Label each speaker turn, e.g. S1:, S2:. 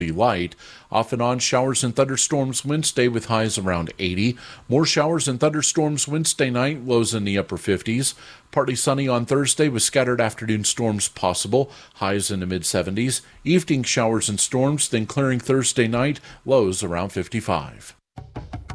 S1: light. Off and on showers and thunderstorms Wednesday with highs around 80. More showers and thunderstorms Wednesday night, lows in the upper 50s. Partly sunny on Thursday with scattered afternoon storms possible, highs in the mid 70s. Evening showers and storms, then clearing Thursday night, lows around 55.